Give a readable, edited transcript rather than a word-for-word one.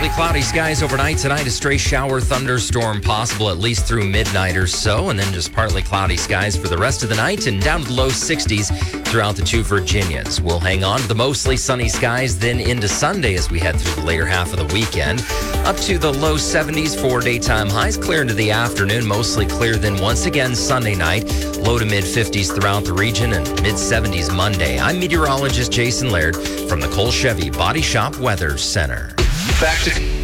cloudy skies overnight tonight. A stray shower thunderstorm possible at least through midnight or so. And then just partly cloudy skies for the rest of the night and down to the low 60s throughout the two Virginias. We'll hang on to the mostly sunny skies then into Sunday as we head through the later half of the weekend. Up to the low 70s for daytime highs. Clear into the afternoon. Mostly clear then once again Sunday night. Low to mid 50s throughout the region and mid 70s Monday. I'm meteorologist Jason Laird from the Cole Chevy Body Shop Weather Center. Back to